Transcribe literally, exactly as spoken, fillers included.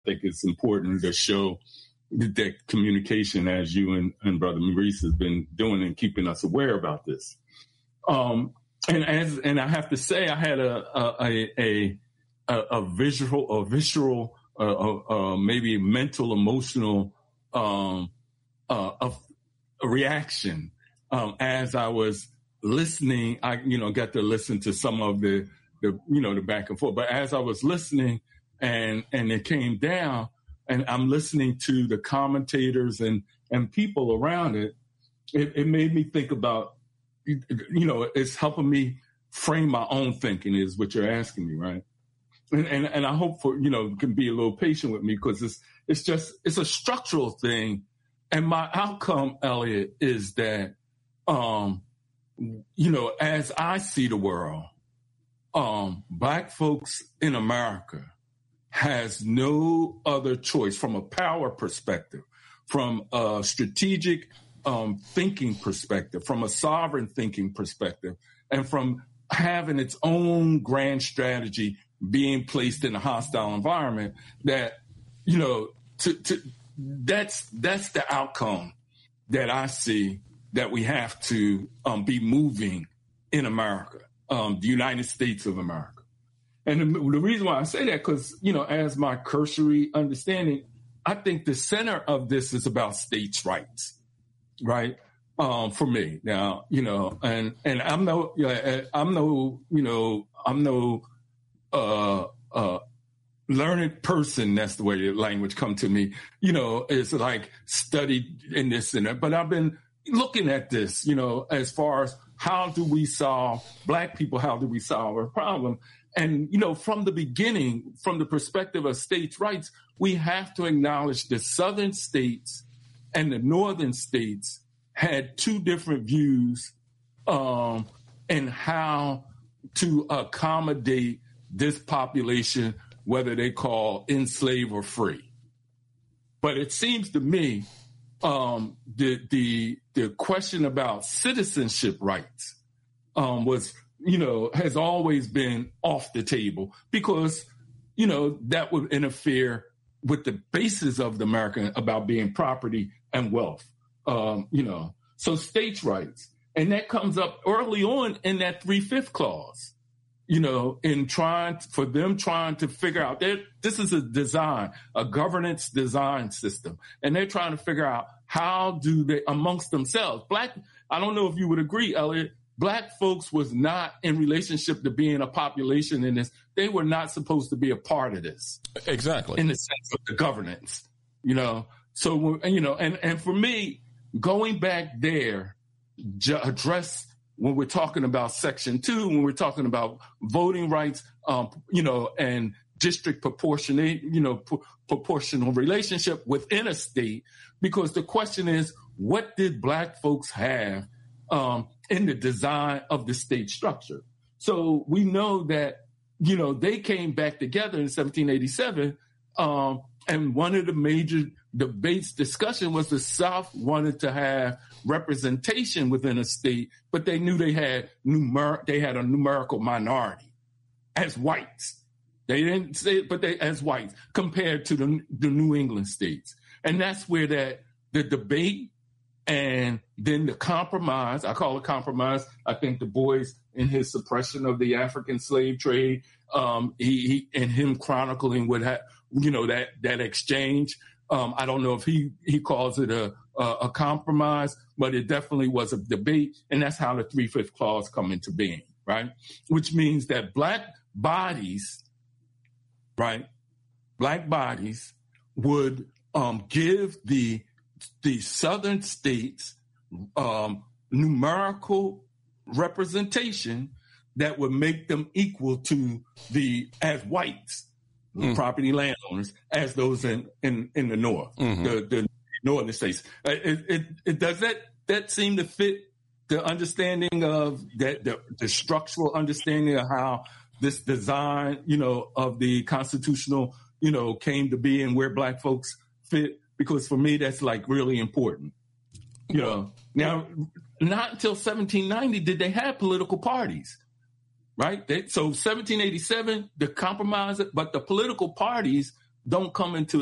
think it's important to show that communication, as you and, and Brother Maurice has been doing and keeping us aware about this. Um, and as and I have to say, I had a a a, a, a visual, a visceral, uh, uh, maybe mental, emotional um, uh, a, a reaction um, as I was listening. I you know got to listen to some of the the you know the back and forth, but as I was listening and and it came down. And I'm listening to the commentators and, and people around it, it, it made me think about, you know, it's helping me frame my own thinking is what you're asking me, right? And and, and I hope for, you know, you can be a little patient with me because it's it's just, it's a structural thing. And my outcome, Elliot, is that, um, you know, as I see the world, um, Black folks in America has no other choice from a power perspective, from a strategic um, thinking perspective, from a sovereign thinking perspective, and from having its own grand strategy being placed in a hostile environment that, you know, to, to, that's that's the outcome that I see that we have to um, be moving in America, um, the United States of America. And the, the reason why I say that, because, you know, as my cursory understanding, I think the center of this is about states' rights, right? Um, for me now, you know, and, and I'm no, I'm no, you know, I'm no uh, uh, learned person. That's the way the language come to me. You know, it's like studied in this and that, but I've been looking at this, you know, as far as how do we solve Black people? How do we solve our problem? And, you know, from the beginning, from the perspective of states' rights, we have to acknowledge the southern states and the northern states had two different views um, in how to accommodate this population, whether they call enslaved or free. But it seems to me um, the, the, the question about citizenship rights um, was you know, has always been off the table because, you know, that would interfere with the basis of the American about being property and wealth, um, you know, so states' rights. And that comes up early on in that three-fifth clause, you know, in trying for them trying to figure out that this is a design, a governance design system. And they're trying to figure out how do they amongst themselves. Black, I don't know if you would agree, Elliot, Black folks was not in relationship to being a population in this. They were not supposed to be a part of this. Exactly. In the sense of the governance, you know. So, you know, and, and for me, going back there, ju- address when we're talking about Section two, when we're talking about voting rights, um, you know, and district proportionate, you know, p- proportional relationship within a state, because the question is, what did Black folks have um, in the design of the state structure? So we know that, you know, they came back together in seventeen eighty-seven, um, and one of the major debates, discussion was the South wanted to have representation within a state, but they knew they had numer- they had a numerical minority as whites. They didn't say it, but they as whites compared to the, the New England states. And that's where that the debate and then the compromise, I call it compromise. I think Du Bois in his suppression of the African slave trade, um, he, he and him chronicling what ha- you know that that exchange. Um, I don't know if he he calls it a, a a compromise, but it definitely was a debate, and that's how the three-fifth clause come into being, right? Which means that Black bodies, right, Black bodies would um, give the the southern states um, numerical representation that would make them equal to the as whites, mm. property landowners, as those in in, in the north, mm-hmm. the, the northern states. It, it, it does that that seem to fit the understanding of that the, the structural understanding of how this design, you know, of the constitutional, you know, came to be and where Black folks fit. Because for me, that's like really important. You know, now, not until seventeen ninety did they have political parties, right? They, so seventeen eighty-seven, the compromise, but the political parties don't come into